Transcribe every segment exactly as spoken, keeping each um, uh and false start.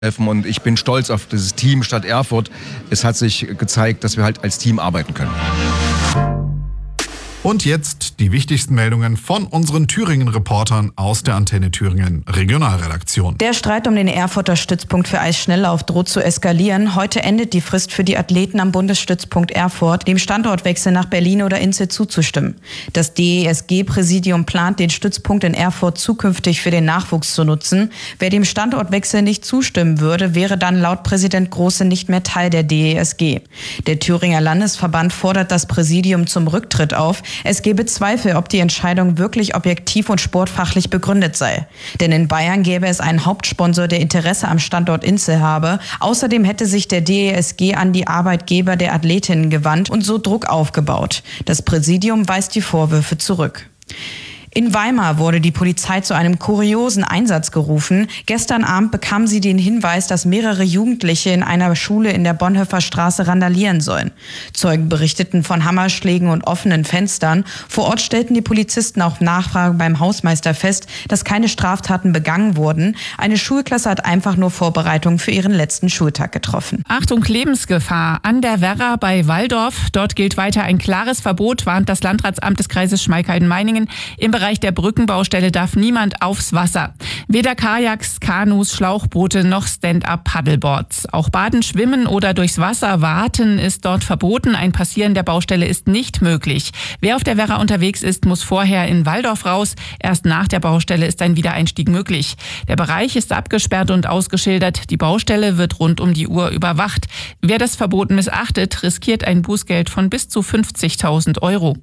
Und ich bin stolz auf dieses Team Stadt Erfurt. Es hat sich gezeigt, dass wir halt als Team arbeiten können. Und jetzt die wichtigsten Meldungen von unseren Thüringen-Reportern aus der Antenne Thüringen Regionalredaktion. Der Streit um den Erfurter Stützpunkt für Eisschnelllauf droht zu eskalieren. Heute endet die Frist für die Athleten am Bundesstützpunkt Erfurt, dem Standortwechsel nach Berlin oder Inzell zuzustimmen. Das D E S G-Präsidium plant, den Stützpunkt in Erfurt zukünftig für den Nachwuchs zu nutzen. Wer dem Standortwechsel nicht zustimmen würde, wäre dann laut Präsident Große nicht mehr Teil der D E S G. Der Thüringer Landesverband fordert das Präsidium zum Rücktritt auf. Es gebe Zweifel, ob die Entscheidung wirklich objektiv und sportfachlich begründet sei. Denn in Bayern gäbe es einen Hauptsponsor, der Interesse am Standort Inzell habe. Außerdem hätte sich der D E S G an die Arbeitgeber der Athletinnen gewandt und so Druck aufgebaut. Das Präsidium weist die Vorwürfe zurück. In Weimar wurde die Polizei zu einem kuriosen Einsatz gerufen. Gestern Abend bekam sie den Hinweis, dass mehrere Jugendliche in einer Schule in der Bonhoeffer Straße randalieren sollen. Zeugen berichteten von Hammerschlägen und offenen Fenstern. Vor Ort stellten die Polizisten auf Nachfrage beim Hausmeister fest, dass keine Straftaten begangen wurden. Eine Schulklasse hat einfach nur Vorbereitungen für ihren letzten Schultag getroffen. Achtung, Lebensgefahr an der Werra bei Walldorf. Dort gilt weiter ein klares Verbot, warnt das Landratsamt des Kreises Schmalkalden-Meiningen. Im Bereich der Brückenbaustelle darf niemand aufs Wasser. Weder Kajaks, Kanus, Schlauchboote noch Stand-up-Paddleboards. Auch Baden, Schwimmen oder durchs Wasser warten ist dort verboten. Ein Passieren der Baustelle ist nicht möglich. Wer auf der Werra unterwegs ist, muss vorher in Walldorf raus. Erst nach der Baustelle ist ein Wiedereinstieg möglich. Der Bereich ist abgesperrt und ausgeschildert. Die Baustelle wird rund um die Uhr überwacht. Wer das Verbot missachtet, riskiert ein Bußgeld von bis zu fünfzigtausend Euro.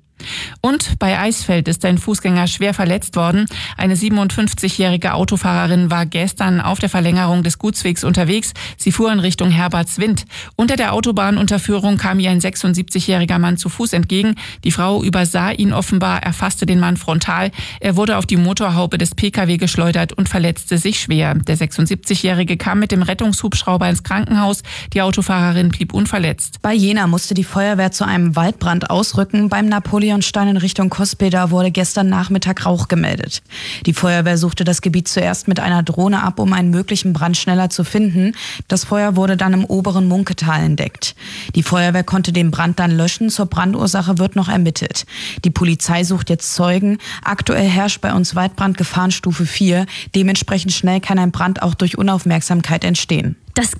Und bei Eisfeld ist ein Fußgänger schwer verletzt worden. Eine siebenundfünfzigjährige Autofahrerin war gestern auf der Verlängerung des Gutswegs unterwegs. Sie fuhr in Richtung Herbertswind. Unter der Autobahnunterführung kam ihr ein sechsundsiebzigjähriger Mann zu Fuß entgegen. Die Frau übersah ihn offenbar, erfasste den Mann frontal. Er wurde auf die Motorhaube des P K W geschleudert und verletzte sich schwer. Der sechsundsiebzigjährige kam mit dem Rettungshubschrauber ins Krankenhaus. Die Autofahrerin blieb unverletzt. Bei Jena musste die Feuerwehr zu einem Waldbrand ausrücken. Beim Napoleon Stein in Richtung Cospeda wurde gestern Nachmittag Rauch gemeldet. Die Feuerwehr suchte das Gebiet zuerst mit einer Drohne ab, um einen möglichen Brand schneller zu finden. Das Feuer wurde dann im oberen Munketal entdeckt. Die Feuerwehr konnte den Brand dann löschen. Zur Brandursache wird noch ermittelt. Die Polizei sucht jetzt Zeugen. Aktuell herrscht bei uns Waldbrand Gefahrenstufe vier. Dementsprechend schnell kann ein Brand auch durch Unaufmerksamkeit entstehen. Das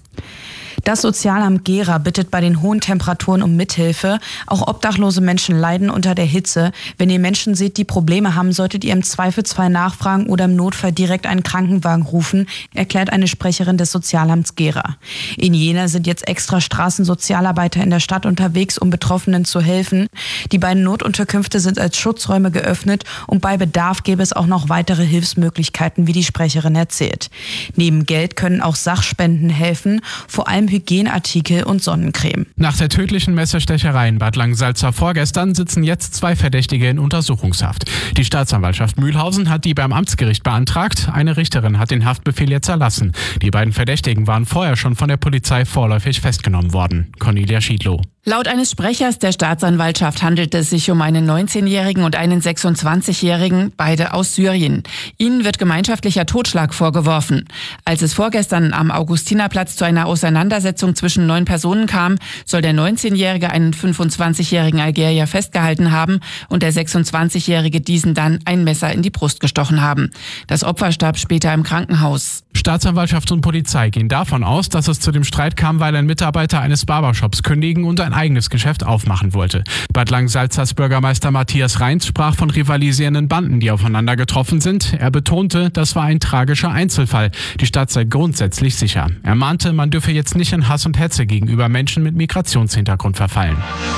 Das Sozialamt Gera bittet bei den hohen Temperaturen um Mithilfe. Auch obdachlose Menschen leiden unter der Hitze. Wenn ihr Menschen seht, die Probleme haben, solltet ihr im Zweifelsfall nachfragen oder im Notfall direkt einen Krankenwagen rufen, erklärt eine Sprecherin des Sozialamts Gera. In Jena sind jetzt extra Straßensozialarbeiter in der Stadt unterwegs, um Betroffenen zu helfen. Die beiden Notunterkünfte sind als Schutzräume geöffnet und bei Bedarf gäbe es auch noch weitere Hilfsmöglichkeiten, wie die Sprecherin erzählt. Neben Geld können auch Sachspenden helfen, vor allem Hygieneartikel und Sonnencreme. Nach der tödlichen Messerstecherei in Bad Langensalza vorgestern sitzen jetzt zwei Verdächtige in Untersuchungshaft. Die Staatsanwaltschaft Mühlhausen hat die beim Amtsgericht beantragt. Eine Richterin hat den Haftbefehl jetzt erlassen. Die beiden Verdächtigen waren vorher schon von der Polizei vorläufig festgenommen worden. Cornelia Schiedlow. Laut eines Sprechers der Staatsanwaltschaft handelt es sich um einen neunzehnjährigen und einen sechsundzwanzigjährigen, beide aus Syrien. Ihnen wird gemeinschaftlicher Totschlag vorgeworfen. Als es vorgestern am Augustinerplatz zu einer Auseinandersetzung zwischen neun Personen kam, soll der neunzehnjährige einen fünfundzwanzigjährigen Algerier festgehalten haben und der sechsundzwanzigjährige diesen dann ein Messer in die Brust gestochen haben. Das Opfer starb später im Krankenhaus. Staatsanwaltschaft und Polizei gehen davon aus, dass es zu dem Streit kam, weil ein Mitarbeiter eines Barbershops kündigen und ein eigenes Geschäft aufmachen wollte. Bad Langensalzas Bürgermeister Matthias Reins sprach von rivalisierenden Banden, die aufeinander getroffen sind. Er betonte, das war ein tragischer Einzelfall. Die Stadt sei grundsätzlich sicher. Er mahnte, man dürfe jetzt nicht in Hass und Hetze gegenüber Menschen mit Migrationshintergrund verfallen.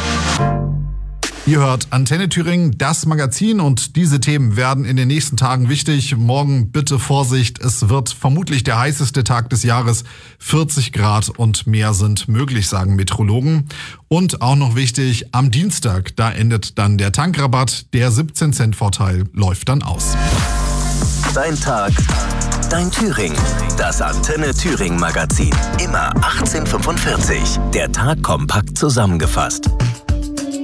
Ihr hört Antenne Thüringen, das Magazin, und diese Themen werden in den nächsten Tagen wichtig. Morgen bitte Vorsicht, es wird vermutlich der heißeste Tag des Jahres. vierzig Grad und mehr sind möglich, sagen Meteorologen. Und auch noch wichtig, am Dienstag, da endet dann der Tankrabatt. Der siebzehn Cent Vorteil läuft dann aus. Dein Tag, dein Thüringen. Das Antenne Thüringen Magazin. Immer achtzehn Uhr fünfundvierzig. Der Tag kompakt zusammengefasst.